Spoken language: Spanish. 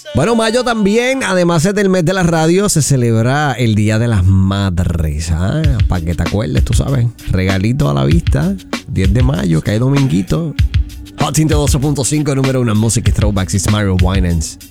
Bueno, mayo también, además del mes de la radio, se celebra el Día de las Madres. Para que te acuerdes, tú sabes. Regalito a la vista, 10 de mayo, que hay dominguito. Hot 112.5, número 1 en música y throwbacks, es Mario Winans.